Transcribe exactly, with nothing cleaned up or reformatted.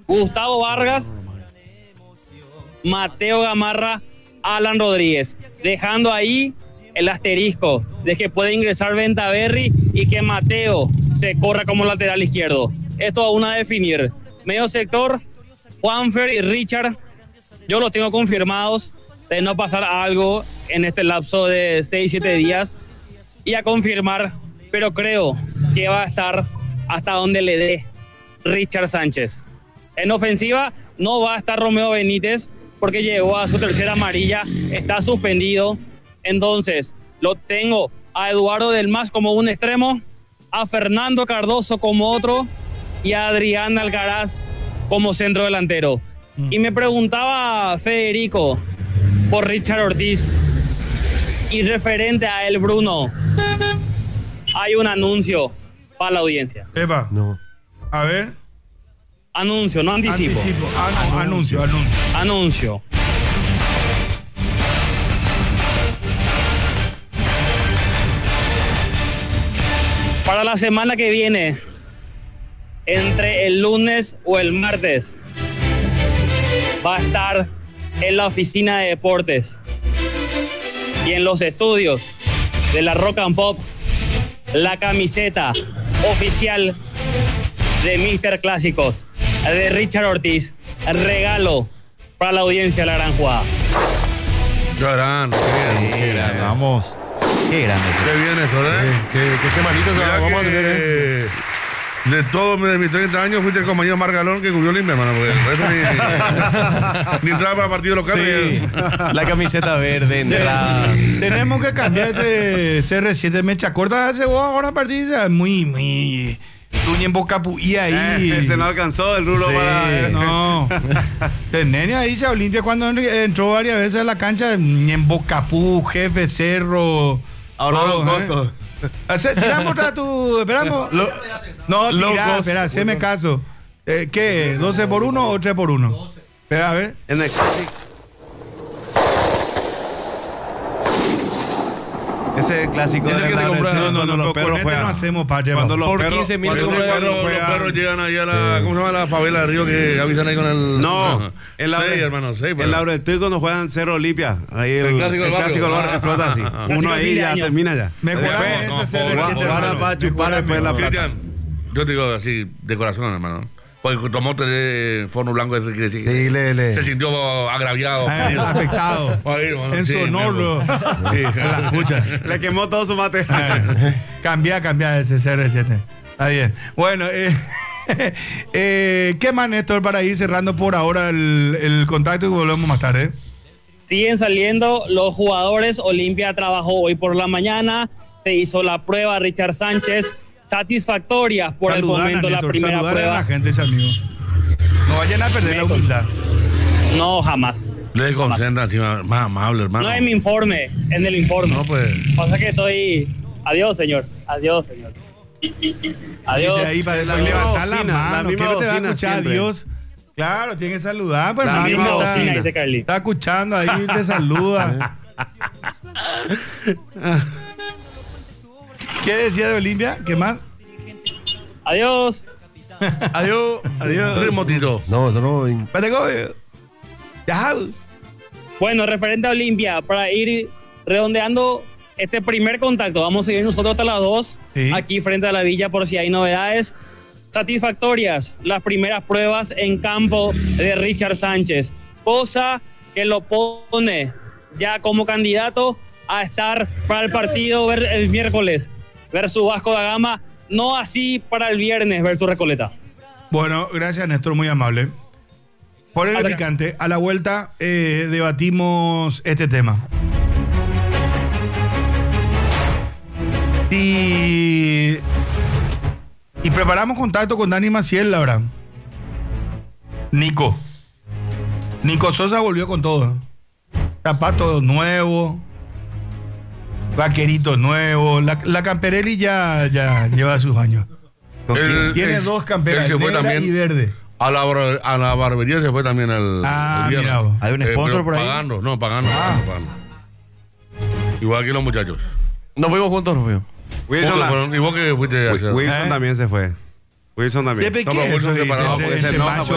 Gustavo Vargas, Mateo Gamarra, Alan Rodríguez, dejando ahí el asterisco de que puede ingresar Ventaverri y que Mateo se corra como lateral izquierdo. Esto aún a definir. Medio sector, Juanfer y Richard, yo los tengo confirmados de no pasar algo en este lapso de seis siete días y a confirmar, pero creo que va a estar hasta donde le dé Richard Sánchez. En ofensiva no va a estar Romeo Benítez porque llegó a su tercera amarilla, está suspendido. Entonces lo tengo a Eduardo Del Mas como un extremo, a Fernando Cardoso como otro y a Adrián Alcaraz como centro delantero. Mm. Y me preguntaba Federico por Richard Ortiz y referente a él, Bruno, hay un anuncio para la audiencia. Epa, no. A ver. Anuncio, no anticipo. Anticipo. Ah, no, anuncio, anuncio. Anuncio. Para la semana que viene, entre el lunes o el martes, va a estar en la oficina de deportes y en los estudios de la Rock and Pop la camiseta oficial de míster Clásicos de Richard Ortiz, regalo para la audiencia de La Gran Jugada. Qué grande, qué Qué grande. Vamos. Qué grande. Qué bien esto, ¿eh? Qué, qué semanitas Mira vamos a que, tener. ¿eh? De todos mis treinta años fuiste el compañero Margalón que cubrió Olimpia, hermano. Porque eso ni, ni entraba para partido local. Sí, la camiseta verde, entrada. Tenemos que cambiar ese C R siete mecha corta. Ese vos ahora partida muy, muy. Tuña en boca y ahí. Eh, ese no alcanzó el rulo Sí, para. No. El nene ahí se Olimpia cuando entró varias veces a la cancha. En Bocapú, Jefe, Cerro. Ahora todo, lo ¿eh? corto. Hace- Tiramos otra tu. Esperamos. Lo- no, Low tira, cost. espera, haceme caso. Eh, ¿Qué? ¿doce por uno o tres por uno? Espera, a ver. En el Ese es el clásico. Ese de que la se compra- tarde, No, no, cuando no, los con perros este juegan. no hacemos patria. Cuando papá. los Por perros, quince mil cuando se los compra- perros Los juegan. perros llegan ahí a la, ¿cómo se llama? La favela de Río que avisan ahí con el... No, en la seis, hermano, seis. En la Lauretil cuando juegan Cerro Olimpia. Ahí el, El clásico del el clásico del barrio barrio. explota así. Ah, Uno clásico ahí fin de ya año. termina ya. Mejorame No, no, ese C R siete, por- Ahora hermano. va a chupar después la plata. Cristian, yo te digo así, de corazón, hermano. Porque tomó tres forno blanco, eso quiere decir que Sí, le, le. se sintió agraviado. Ah, ofendido. afectado. Ahí, hermano, En sí, su honor, mi amor. bro. Sí, La escucha. Le quemó todo su mate. Cambia, cambia ese C R siete. Está bien. Bueno, eh, eh, ¿qué más, Néstor, para ir cerrando por ahora el, el contacto y volvemos más tarde? Siguen saliendo los jugadores. Olimpia trabajó hoy por la mañana, se hizo la prueba Richard Sánchez, satisfactorias por Saludar, el momento la Néstor, primera saludar a la prueba. gente, ese amigo. No vayan a perder la humildad. No, jamás. Le concentra, sí, más amable, hermano. No en mi informe, en el informe. No, pues. Pasa que estoy... Adiós, señor. Adiós, señor. Adiós. Viste ahí para La después misma levantar la bocina, la mano. misma ¿Qué no te va a bocina escuchar? siempre. Dios. Claro, tiene que saludar. Pues, La hermano, misma está- bocina, dice Carly. Está escuchando ahí, te saluda. ¿Qué decía de Olimpia? ¿Qué más? Adiós. Adiós. Adiós. Ritmotito. No, no, no. in- Espérate, ya. Bueno, referente a Olimpia, para ir redondeando este primer contacto, vamos a seguir nosotros hasta las dos, Sí. aquí frente a la villa por si hay novedades. Satisfactorias las primeras pruebas en campo de Richard Sánchez, cosa que lo pone ya como candidato a estar para el partido ver- el miércoles versus Vasco da Gama, no así para el viernes versus Recoleta. Bueno, gracias, Néstor, muy amable. Por el Adelante. picante, a la vuelta eh, debatimos este tema. Y, y preparamos contacto con Dani Maciel, la verdad. Nico. Nico Sosa volvió con todo. Zapatos nuevos, vaqueritos nuevos. La, la Camperelli ya, ya lleva sus años. Él- Tiene él- dos camperas, él se fue negra también y verde. A la, bar- a la barbería se fue también el. Ah, el viernes. mira vos. Hay un sponsor pero por ahí. Pagando, no, pagando, Ah. pagando. Igual que los muchachos. Nos fuimos juntos, nos fuimos. Wilson, ¿Vos que la- fueron- ¿Y vos que fuiste a hacer? Wilson ¿Eh? también se fue. Wilson también. ¿De No, pero qué Wilson eso se dice paraba este- porque se este enoja, macho